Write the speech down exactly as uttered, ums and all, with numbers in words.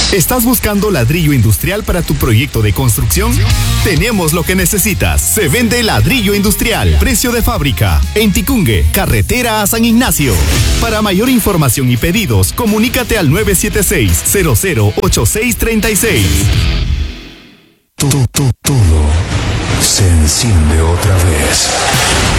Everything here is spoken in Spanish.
¿Estás buscando ladrillo industrial para tu proyecto de construcción? Tenemos lo que necesitas. Se vende ladrillo industrial. Precio de fábrica. En Ticungue, carretera a San Ignacio. Para mayor información y pedidos, comunícate al nueve siete seis, cero cero ocho seis tres seis. Todo, todo, todo se enciende otra vez.